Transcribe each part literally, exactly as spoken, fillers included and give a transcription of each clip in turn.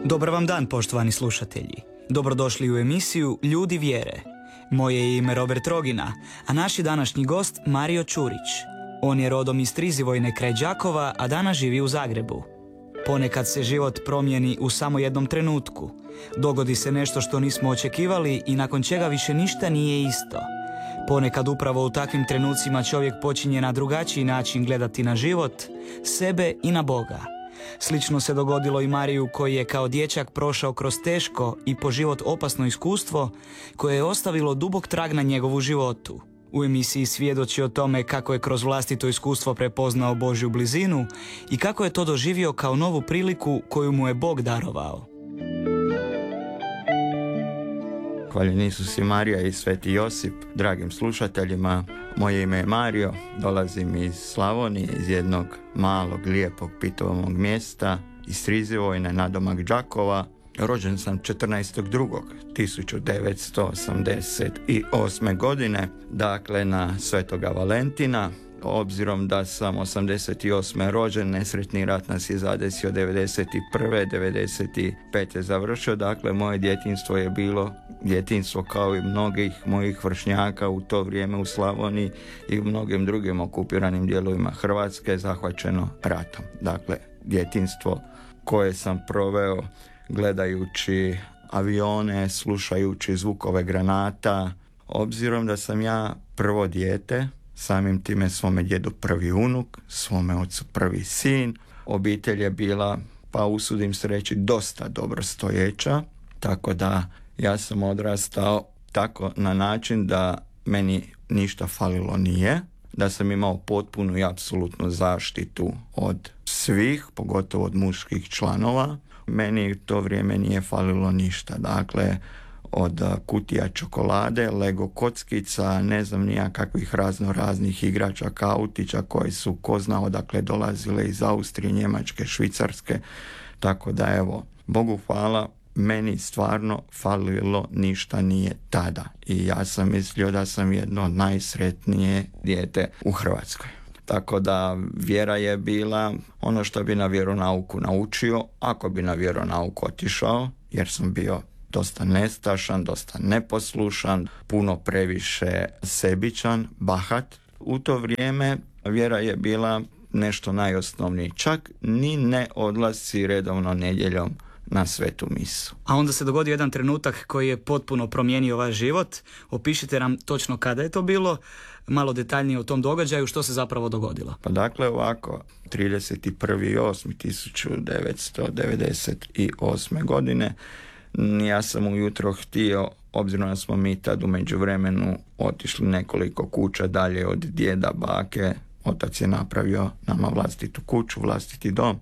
Dobar vam dan, poštovani slušatelji. Dobrodošli u emisiju Ljudi vjere. Moje je ime Robert Rogina, a naš je današnji gost Mario Ćurić. On je rodom iz Strizivojne kraj Đakova, a danas živi u Zagrebu. Ponekad se život promijeni u samo jednom trenutku. Dogodi se nešto što nismo očekivali i nakon čega više ništa nije isto. Ponekad upravo u takvim trenucima čovjek počinje na drugačiji način gledati na život, sebe i na Boga. Slično se dogodilo i Mariju, koji je kao dječak prošao kroz teško i po život opasno iskustvo koje je ostavilo dubok trag na njegovu životu. U emisiji svjedoči o tome kako je kroz vlastito iskustvo prepoznao Božju blizinu i kako je to doživio kao novu priliku koju mu je Bog darovao. Hvaljen Isus i Marija i Sveti Josip. Dragim slušateljima, moje ime je Mario, dolazim iz Slavonije, iz jednog malog, lijepog, pitomog mjesta, iz Strizivojne nadomak Đakova. Rođen sam četrnaestog drugog tisuću devetsto osamdeset osme. godine, dakle na Svetoga Valentina. Obzirom da sam osamdeset osme. rođen, nesretni rat nas je zadesio devedeset prve. devedeset pete završio, dakle moje djetinjstvo je bilo djetinjstvo kao i mnogih mojih vršnjaka u to vrijeme u Slavoniji i u mnogim drugim okupiranim dijelovima Hrvatske zahvaćeno ratom. Dakle, djetinjstvo koje sam proveo gledajući avione, slušajući zvukove granata. Obzirom da sam ja prvo dijete, samim time svome djedu prvi unuk, svome ocu prvi sin, obitelj je bila, pa usudim se reći, dosta dobrostojeća, tako da ja sam odrastao tako na način da meni ništa falilo nije, da sam imao potpunu i apsolutnu zaštitu od svih, pogotovo od muških članova. Meni u to vrijeme nije falilo ništa, dakle od kutija čokolade, Lego kockica, ne znam nija kakvih razno raznih igrača, autića koji su ko zna odakle dolazile iz Austrije, Njemačke, Švicarske, tako da evo, Bogu hvala, meni stvarno falilo ništa nije tada i ja sam mislio da sam jedno najsretnije dijete u Hrvatskoj. Tako da vjera je bila ono što bi na vjeronauku naučio, ako bi na vjeronauku otišao, jer sam bio dosta nestašan, dosta neposlušan, puno previše sebičan, bahat. U to vrijeme vjera je bila nešto najosnovnije, čak ni ne odlasci redovno nedjeljom na svetu misu. A onda se dogodio jedan trenutak koji je potpuno promijenio vaš život. Opišite nam točno kada je to bilo, malo detaljnije o tom događaju, što se zapravo dogodilo. Pa dakle ovako, trideset prvi osmi tisuću devetsto devedeset osme. godine ja sam ujutro htio, obzirom da smo mi tad u međuvremenu otišli nekoliko kuća dalje od djeda, bake, otac je napravio nama vlastitu kuću, vlastiti dom.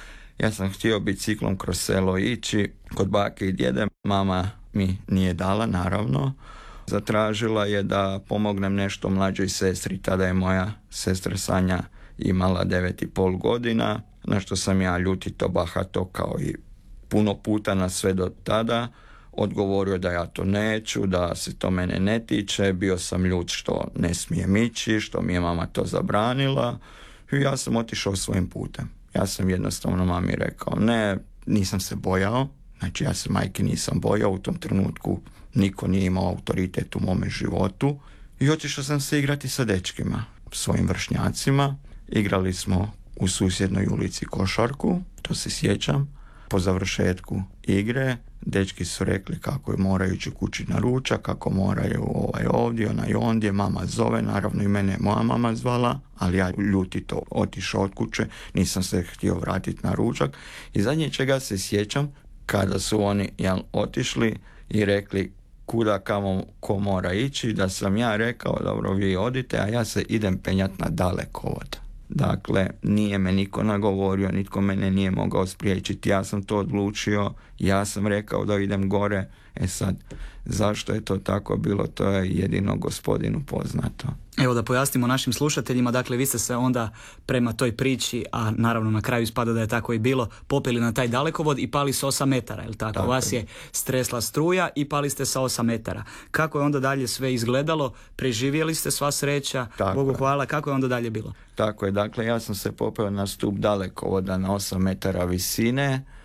Ja sam htio biciklom kroz selo ići kod bake i djede. Mama mi nije dala, naravno. Zatražila je da pomognem nešto mlađoj sestri. Tada je moja sestra Sanja imala devet i pol godina, na što sam ja ljutito, bahato, kao i puno puta na sve do tada odgovorio da ja to neću, da se to mene ne tiče. Bio sam ljut što ne smijem ići, što mi je mama to zabranila i ja sam otišao svojim putem. Ja sam jednostavno mami rekao ne, nisam se bojao, znači ja se majke nisam bojao, u tom trenutku niko nije imao autoritet u mome životu i otišao sam se igrati sa dečkima, svojim vršnjacima. Igrali smo u susjednoj ulici košarku, to se sjećam. Po završetku igre dečki su rekli kako je moraju ići kući na ručak, kako moraju ovaj ovdje, onaj ondje, mama zove, naravno i mene je moja mama zvala, ali ja ljutito otišao od kuće, nisam se htio vratiti na ručak i zadnje čega se sjećam, kada su oni jel, otišli i rekli kuda kamo ko mora ići, da sam ja rekao dobro vi odite, a ja se idem penjat na dalekovod. Dakle, nije me niko nagovorio, nitko mene nije mogao spriječiti, ja sam to odlučio, ja sam rekao da idem gore. E sad, zašto je to tako bilo, to je jedino Gospodinu poznato. Evo da pojasnimo našim slušateljima, dakle vi ste se onda prema toj priči, a naravno na kraju ispada da je tako i bilo, popeli na taj dalekovod i pali s osam metara, je li tako? tako? Vas je stresla struja i pali ste sa osam metara. Kako je onda dalje sve izgledalo? Preživjeli ste, sva sreća, tako Bogu je. Hvala, kako je onda dalje bilo? Tako je, dakle ja sam se popeo na stup dalekovoda na osam metara visine,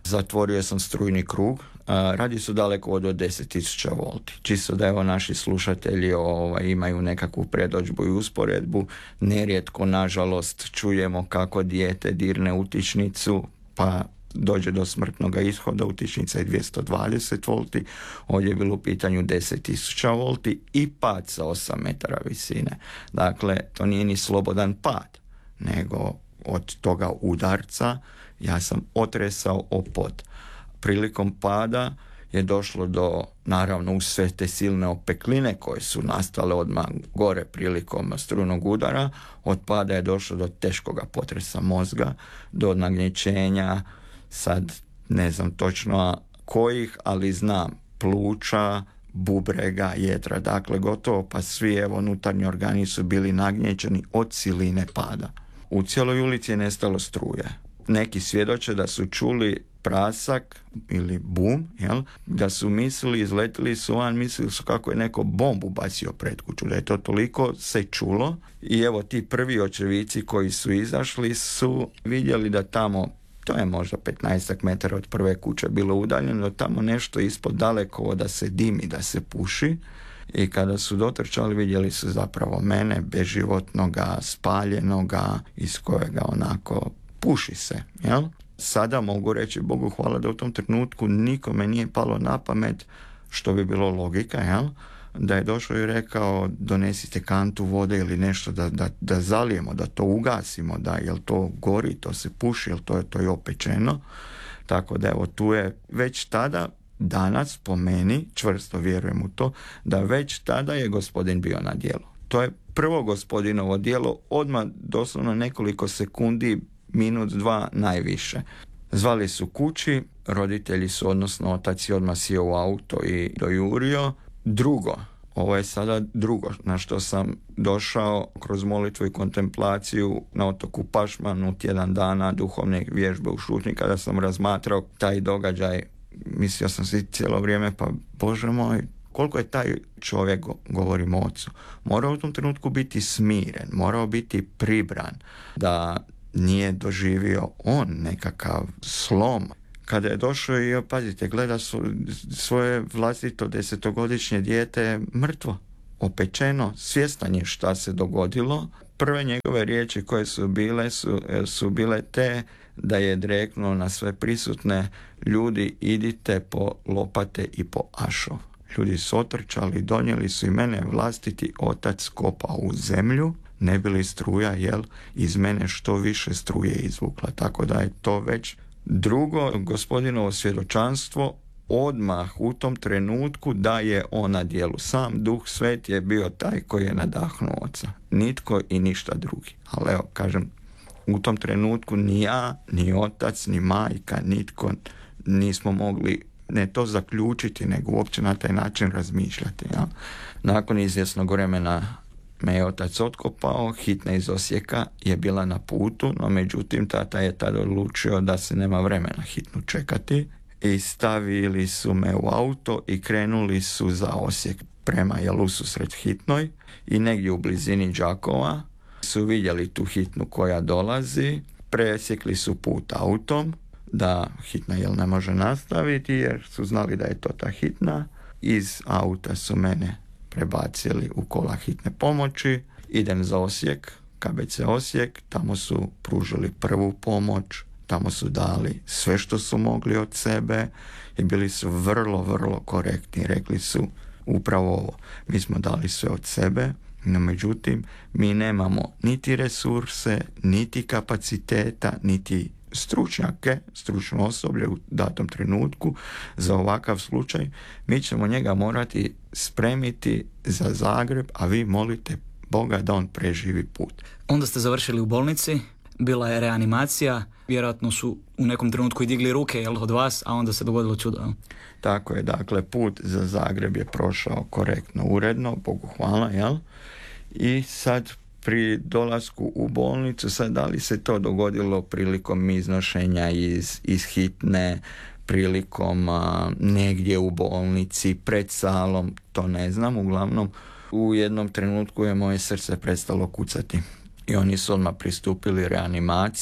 Zatvorio sam strujni krug. Radi su dalekovod od deset tisuća volti. Čisto da evo naši slušatelji ovaj, imaju nekakvu predodžbu i usporedbu. Nerijetko, nažalost, čujemo kako dijete dirne utičnicu pa dođe do smrtnog ishoda. Utičnica je dvjesto dvadeset volti, ovdje je bilo u pitanju deset tisuća volti i pad sa osam metara visine. Dakle, to nije ni slobodan pad, nego od toga udarca ja sam otresao o pod. Prilikom pada je došlo do, naravno, uz sve te silne opekline koje su nastale odmah gore prilikom strujnog udara, od pada je došlo do teškoga potresa mozga, do nagnječenja, sad ne znam točno kojih, ali znam, pluća, bubrega, jedra, dakle gotovo pa svi evo unutarnji organi su bili nagnječeni od siline pada. U cijeloj ulici je nestalo struje. Neki svjedoče da su čuli prasak ili bum, jel? Da su mislili, izletili su van, mislili su kako je neko bombu bacio pred kuću, da je to toliko se čulo. I evo ti prvi očevici koji su izašli su vidjeli da tamo, to je možda petnaestak metara od prve kuće bilo udaljeno, da tamo nešto ispod daleko da se dimi, da se puši. I kada su dotrčali vidjeli su zapravo mene beživotnoga, spaljenoga, iz kojega onako puši se, jel? Sada mogu reći Bogu hvala da u tom trenutku nikome nije palo na pamet, što bi bilo logika, jel? Da je došao i rekao donesite kantu vode ili nešto da, da, da zalijemo, da to ugasimo, da jel to gori, to se puši, jel to je, to je opečeno. Tako da evo tu je već tada, danas po meni, čvrsto vjerujem u to, da već tada je gospodin bio na djelu. To je prvo gospodinovo djelo, odmah doslovno nekoliko sekundi, minut, dva najviše. Zvali su kući, roditelji su, odnosno otac je odmah sjeo u auto i dojurio. Drugo, ovo je sada drugo na što sam došao kroz molitvu i kontemplaciju na otoku Pašmanu, tjedan dana duhovne vježbe u šutnji, kada sam razmatrao taj događaj, mislio sam si cijelo vrijeme, pa Bože moj, koliko je taj čovjek, govorim ocu, morao u tom trenutku biti smiren, morao biti pribran, da nije doživio on nekakav slom. Kada je došao i, pazite, gleda su svoje vlastito desetogodišnje dijete mrtvo, opečeno, svjestan je šta se dogodilo. Prve njegove riječi koje su bile su, su bile te da je dreknuo na sve prisutne: ljudi, idite po lopate i po ašov. Ljudi su otrčali, donijeli su i mene vlastiti otac kopao u zemlju, ne bi li struja, jel, iz mene što više struje izvukla. Tako da je to već drugo gospodinovo svjedočanstvo odmah u tom trenutku da je on na djelu. Sam Duh Sveti je bio taj koji je nadahnuo oca. Nitko i ništa drugi. Ali evo, kažem, u tom trenutku ni ja, ni otac, ni majka, nitko nismo mogli ne to zaključiti, nego uopće na taj način razmišljati. Ja. Nakon izvjesnog vremena me je otac otkopao, hitna iz Osijeka je bila na putu, no međutim tata je tada odlučio da se nema vremena hitnu čekati i stavili su me u auto i krenuli su za Osijek prema jel ususret hitnoj i negdje u blizini Đakova su vidjeli tu hitnu koja dolazi, presjekli su put autom da hitna jel ne može nastaviti jer su znali da je to ta hitna. Iz auta su mene prebacili u kola hitne pomoći, idem za Osijek, K B C Osijek, tamo su pružili prvu pomoć, tamo su dali sve što su mogli od sebe i bili su vrlo, vrlo korektni. Rekli su upravo ovo, mi smo dali sve od sebe, no međutim mi nemamo niti resurse, niti kapaciteta, niti stručnjake, stručno osoblje u datom trenutku za ovakav slučaj. Mi ćemo njega morati spremiti za Zagreb, a vi molite Boga da on preživi put. Onda ste završili u bolnici, bila je reanimacija, vjerojatno su u nekom trenutku i digli ruke jel, od vas, a onda se dogodilo čudo. Tako je, dakle, put za Zagreb je prošao korektno, uredno, Bogu hvala, jel? I sad pri dolasku u bolnicu, sad da li se to dogodilo prilikom iznošenja iz, iz hitne, prilikom a, negdje u bolnici, pred salom, to ne znam, uglavnom u jednom trenutku je moje srce prestalo kucati i oni su odmah pristupili reanimaciji.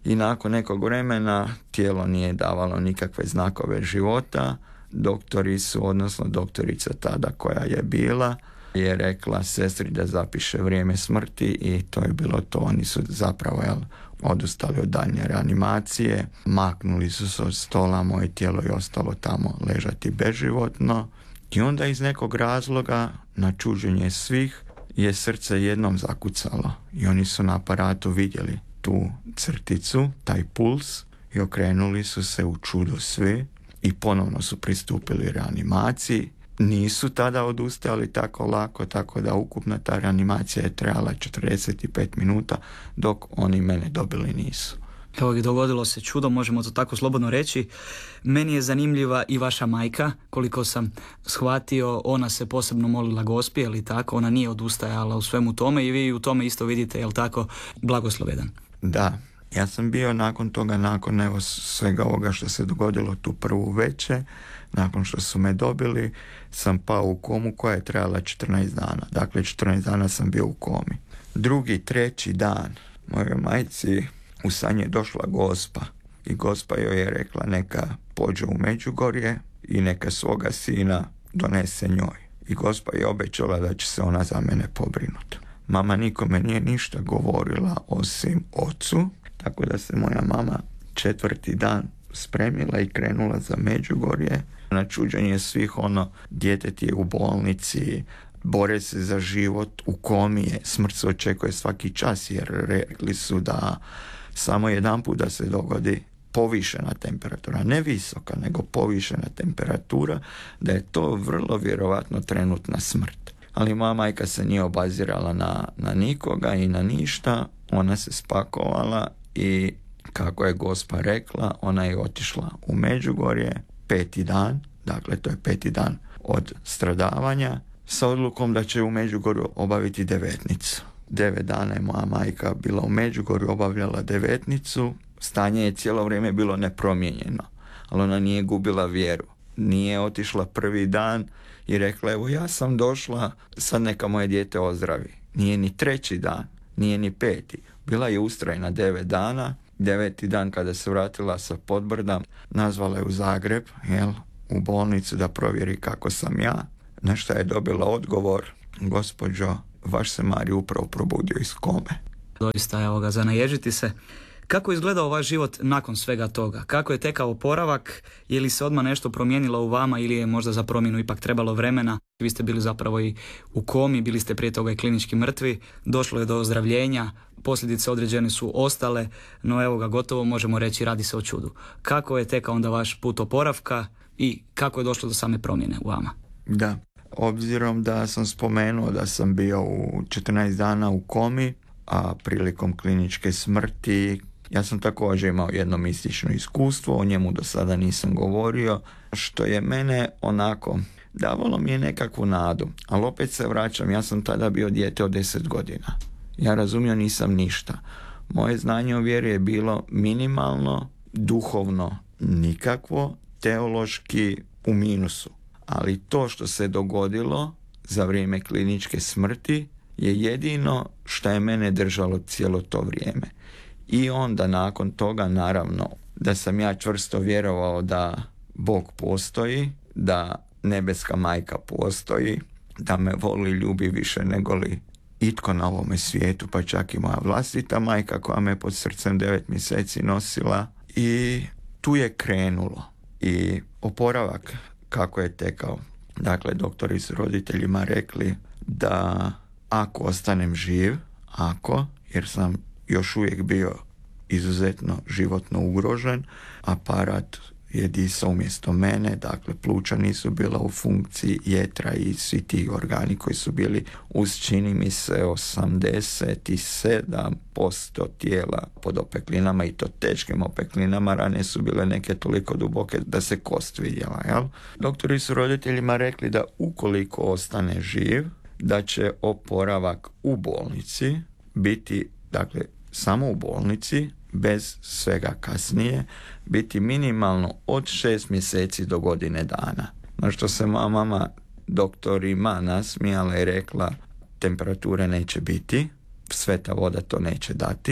i nakon nekog vremena tijelo nije davalo nikakve znakove života. Doktori su, odnosno doktorica tada koja je bila, je rekla sestri da zapiše vrijeme smrti i to je bilo to. Oni su zapravo jel, odustali od daljnje reanimacije, maknuli su se od stola, moje tijelo je ostalo tamo ležati beživotno i onda iz nekog razloga, na čuđenje svih, je srce jednom zakucalo i oni su na aparatu vidjeli tu crticu, taj puls i okrenuli su se u čudo svi i ponovno su pristupili reanimaciji. Nisu tada odustajali tako lako, tako da ukupna ta reanimacija je trajala četrdeset pet minuta, dok oni mene dobili nisu. Evo, dogodilo se čudo, možemo to tako slobodno reći. Meni je zanimljiva i vaša majka, koliko sam shvatio, ona se posebno molila Gospi, je li tako? Ona nije odustajala u svemu tome i vi u tome isto vidite, je li tako, blagoslovedan? Da, ja sam bio nakon toga, nakon evo svega ovoga što se dogodilo tu prvu večer, nakon što su me dobili, sam pao u komu koja je trajala četrnaest dana. Dakle, četrnaest dana sam bio u komi. Drugi, treći dan, mojoj majci u san je došla Gospa i Gospa joj je rekla neka pođe u Međugorje i neka svoga sina donese njoj. I Gospa je obećala da će se ona za mene pobrinuti. Mama nikome nije ništa govorila osim ocu, tako da se moja mama četvrti dan spremila i krenula za Međugorje. Na čuđenje svih, ono, dijete ti je u bolnici, bore se za život, u komi je, smrt se očekuje svaki čas, jer rekli su da samo jedan put da se dogodi povišena temperatura, ne visoka, nego povišena temperatura, da je to vrlo vjerovatno trenutna smrt. Ali moja majka se nije obazirala na, na nikoga i na ništa, ona se spakovala i kako je Gospa rekla, ona je otišla u Međugorje peti dan, dakle to je peti dan od stradavanja, sa odlukom da će u Međugorju obaviti devetnicu. Devet dana je moja majka bila u Međugorju, obavljala devetnicu, stanje je cijelo vrijeme bilo nepromijenjeno, ali ona nije gubila vjeru. Nije otišla prvi dan i rekla, evo ja sam došla, sad neka moje dijete ozdravi. Nije ni treći dan, nije ni peti. Bila je ustrajna devet dana. Deveti dan kada se vratila sa Podbrda, nazvala je u Zagreb, jel, u bolnicu da provjeri kako sam ja. Na što je dobila odgovor, gospođo, vaš se Mario upravo probudio iz kome. Doista, evo ga, za naježiti se. Kako je izgledao vaš život nakon svega toga? Kako je tekao oporavak? Je li se odmah nešto promijenilo u vama ili je možda za promjenu ipak trebalo vremena? Vi ste bili zapravo i u komi, bili ste prije toga i klinički mrtvi, došlo je do ozdravljenja, posljedice određene su ostale, no evo ga, gotovo možemo reći radi se o čudu. Kako je tekao onda vaš put oporavka i kako je došlo do same promjene u vama? Da, obzirom da sam spomenuo da sam bio u četrnaest dana u komi, a prilikom kliničke smrti ja sam također imao jedno mistično iskustvo, o njemu do sada nisam govorio, što je mene onako davalo mi je nekakvu nadu, ali opet se vraćam, ja sam tada bio dijete od deset godina. Ja razumio nisam ništa. Moje znanje o vjeri je bilo minimalno, duhovno nikakvo, teološki u minusu. Ali to što se dogodilo za vrijeme kliničke smrti je jedino što je mene držalo cijelo to vrijeme. I onda nakon toga, naravno, da sam ja čvrsto vjerovao da Bog postoji, da nebeska majka postoji, da me voli i ljubi više nego li itko na ovome svijetu, pa čak i moja vlastita majka koja me pod srcem devet mjeseci nosila. I tu je krenulo. I oporavak kako je tekao. Dakle, doktori su roditeljima rekli da ako ostanem živ, ako, jer sam još uvijek bio izuzetno životno ugrožen, aparat je disao umjesto mene, dakle pluća nisu bila u funkciji, jetra i svi ti organi koji su bili uz, čini mi se, osamdeset sedam posto tijela pod opeklinama, i to teškim opeklinama, rane su bile neke toliko duboke da se kost vidjela, jel? Doktori su roditeljima rekli da ukoliko ostane živ, da će oporavak u bolnici biti, dakle, samo u bolnici, bez svega kasnije, biti minimalno od šest mjeseci do godine dana. Na što se moja mama doktorima nasmijala i rekla, temperature neće biti, sveta voda to neće dati,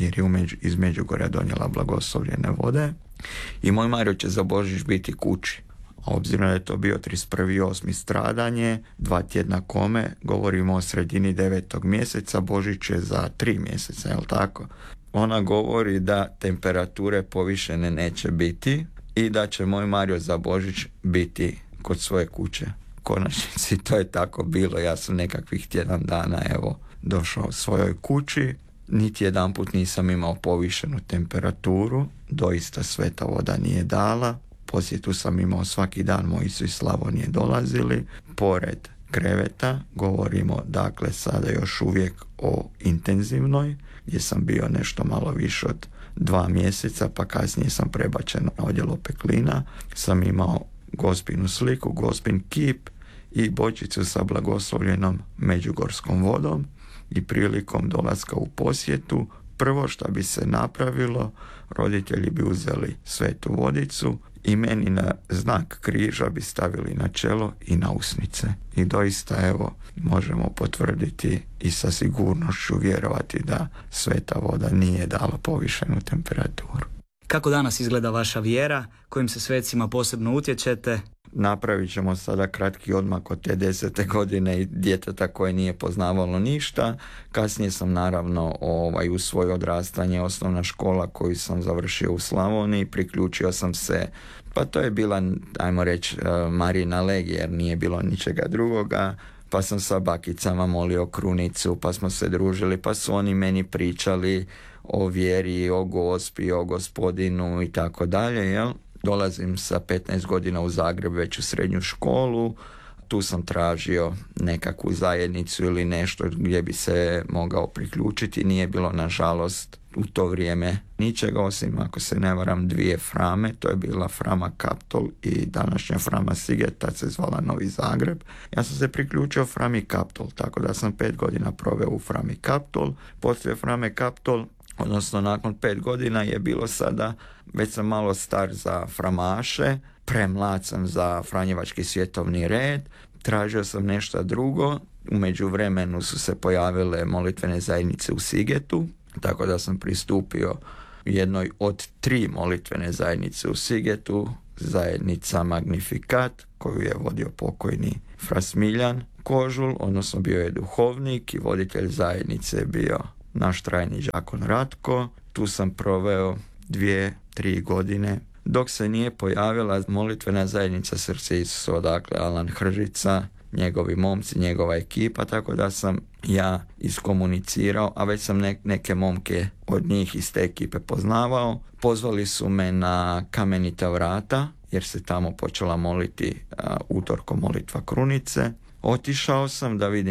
jer je umeđu, iz Međugorja donijela blagoslovljene vode. I moj Mario će za Božić biti kući. A obzirom da je to bio trideset prvi osmi stradanje, dva tjedna kome, govorimo o sredini devetog mjeseca, Božić je za tri mjeseca, je li tako? Ona govori da temperature povišene neće biti i da će moj Mario za Božić biti kod svoje kuće. Konačnici to je tako bilo. Ja sam nekakvih tjedan dana evo došao svojoj kući. Niti jedan put nisam imao povišenu temperaturu. Doista sveta voda nije dala. Posjetu sam imao svaki dan, moji su iz Slavonije dolazili. Pored kreveta govorimo dakle sada još uvijek o intenzivnoj, gdje sam bio nešto malo više od dva mjeseca, pa kasnije sam prebačen na odjel opeklina. Sam imao Gospinu sliku, Gospin kip i bočicu sa blagoslovljenom međugorskom vodom i prilikom dolaska u posjetu prvo što bi se napravilo, roditelji bi uzeli svetu vodicu i meni na znak križa bi stavili na čelo i na usnice. I doista evo možemo potvrditi i sa sigurnošću vjerovati da sveta voda nije dala povišenu temperaturu. Kako danas izgleda vaša vjera, kojim se svecima posebno utječete? Napravit ćemo sada kratki odmak od te desete godine i djeteta koje nije poznavalo ništa. Kasnije sam naravno ovaj, u svoje odrastanje, osnovna škola koju sam završio u Slavoniji, priključio sam se, pa to je bila, ajmo reći, Marijina legija, jer nije bilo ničega drugoga. Pa sam sa bakicama molio krunicu, pa smo se družili, pa su oni meni pričali o vjeri, o Gospi, o Gospodinu i tako dalje, jel? Dolazim sa petnaest godina u Zagreb već u srednju školu, tu sam tražio nekakvu zajednicu ili nešto gdje bi se mogao priključiti, nije bilo nažalost u to vrijeme ničega osim, ako se ne varam, dvije frame, to je bila frama Kaptol i današnja frama Siget, tad se zvala Novi Zagreb. Ja sam se priključio frami Kaptol, tako da sam pet godina proveo u frami Kaptol. Poslije frame Kaptol, odnosno nakon pet godina je bilo sada, već sam malo star za framaše, premlad sam za Franjevački svjetovni red, tražio sam nešto drugo, u međuvremenu su se pojavile molitvene zajednice u Sigetu, tako da sam pristupio jednoj od tri molitvene zajednice u Sigetu, zajednica Magnifikat, koju je vodio pokojni fra Smiljan Kožul, odnosno bio je duhovnik i voditelj zajednice je bio naš trajni đakon Ratko. Tu sam proveo dvije, tri godine, dok se nije pojavila molitvena zajednica Srce Isusova, dakle Alan Hržica, njegovi momci, njegova ekipa, tako da sam ja iskomunicirao, a već sam ne, neke momke od njih iz te ekipe poznavao. Pozvali su me na Kamenita vrata, jer se tamo počela moliti uh, utorkom molitva krunice. Otišao sam da vidim